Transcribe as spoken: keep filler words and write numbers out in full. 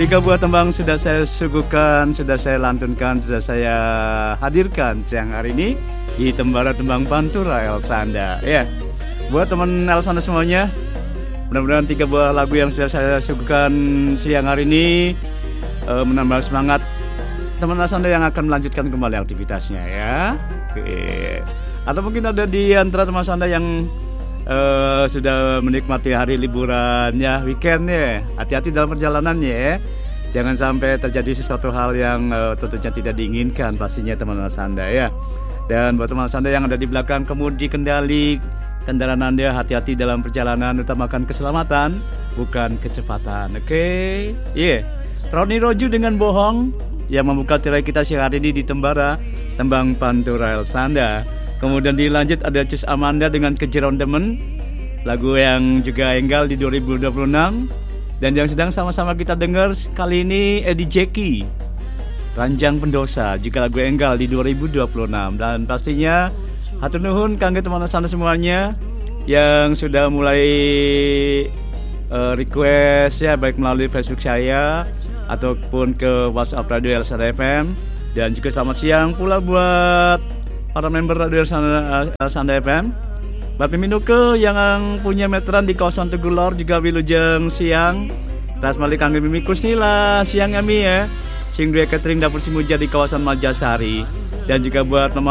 Tiga buah tembang sudah saya suguhkan, sudah saya lantunkan, sudah saya hadirkan siang hari ini di Tembara Tembang Pantura El Sanda. Ya, buat teman El Sanda semuanya, mudah-mudahan tiga buah lagu yang sudah saya suguhkan siang hari ini uh, menambah semangat teman El Sanda yang akan melanjutkan kembali aktivitasnya ya. Oke. Atau mungkin ada di antara teman Sanda yang Uh, sudah menikmati hari liburannya, weekendnya. Hati-hati dalam perjalanannya ya. Jangan sampai terjadi sesuatu hal yang uh, tentunya tidak diinginkan pastinya teman-teman Sanda ya. Dan buat teman Sanda yang ada di belakang kemudi kendali kendaraan Anda, hati-hati dalam perjalanan, utamakan keselamatan bukan kecepatan. Oke okay? Iya yeah. Roni Roju dengan Bohong yang membuka tirai kita siang hari ini di Tembara Tembang Pantura El Sanda. Kemudian dilanjut ada Cus Amanda dengan Kejeron Demen, lagu yang juga enggal di dua ribu dua puluh enam. Dan yang sedang sama-sama kita dengar kali ini Eddie Jackie, Ranjang Pendosa, juga lagu enggal di dua ribu dua puluh enam. Dan pastinya hatur nuhun kangge teman Sanda semuanya yang sudah mulai uh, request ya, baik melalui Facebook saya ataupun ke WhatsApp Radio El Sanda F M. Dan juga selamat siang pula buat para member Radio El Sanda F M. Bapak Minuke yang punya meteran di kawasan Tegulor juga wilujeng siang. Tas malik kangge Mimi Kusnila siang kami ya. Sing dua catering dapur Simuja di kawasan Majasari. Dan juga buat